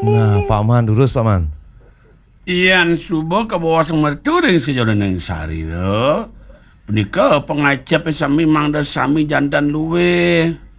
Nah, Pak Man, lurus Pak Man. Iyan subuh ke bawah semertu dengan sejodoh neng sari lo. Punika pengajap sami mangda sami jandan luwe.